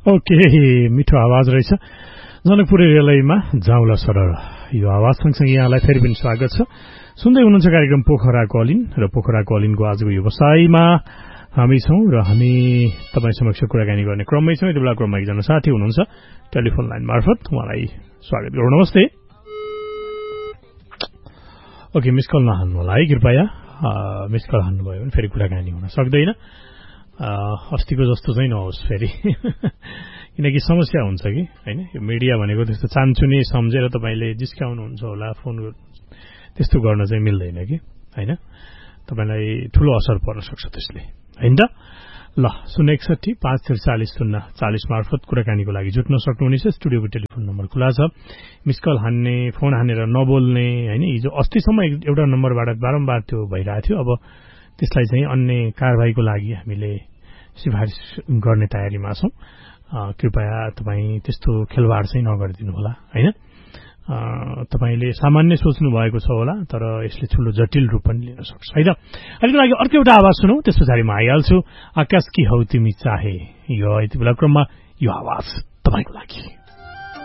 okay मिठो आवाज रहेछ जनकपुर रेलैमा जाउला सरर यो आवाज सँगसँगै यहाँलाई फेरि पनि स्वागत छ सुन्दै हुनुहुन्छ कार्यक्रम पोखरा कलिन र पोखरा कलिनको आजको व्यवसायमा हामी छौं र हामी तपाईं समक्ष कुराकानी गर्ने क्रममै छौं यति बेला क्रममा एकजना साथी हुनुहुन्छ टेलिफोन लाइन मार्फत उहाँलाई स्वागत गरौँ नमस्ते ओके मिस कल नहाल्नु होला है कृपया मिस कल हान्नुभयो भने फेरि कुराकानी हुन सक्दैन अस्तिको जस्तो चाहिँ नहोस् फेरि किनकि समस्या हुन्छ कि हैन यो मिडिया भनेको त्यस्तो चान्चुने सम्झेर तपाईले जिस्काउनुहुन्छ होला फोन त्यस्तो गर्न चाहिँ मिल्दैन कि हैन तपाईलाई ठूलो असर पर्न सक्छ त्यसले हैन त ल 061-543-040 मार्फत कुराकानीको लागि जुट्न सक्नुहुनेछ स्टुडियोको टेलिफोन नम्बर खुला छ मिस कल हान्ने फोन हानेर नबोल्ने हैन हिजो अस्तिसम्म एउटा नम्बरबाट बारम्बार त्यो भइरहेको थियो अब त्यसलाई चाहिँ अन्य कारबाहीको लागि हामीले सिफारिस गर्ने तयारीमा छौं कृपया तपाई त्यस्तो खेलवाड चाहिँ नगरिदिनु होला हैन तपाईले सामान्य सोच्नु भएको छ होला तर यसले ठूलो जटिल रूप पनि लिन सक्छ है त अहिले लागि अर्को एउटा आवाज सुनौ त्यसपछि म आइहाल्छु आकाश की हौ तिमी चाहे यो यति बेला क्रममा यो आवाज तपाईको लागि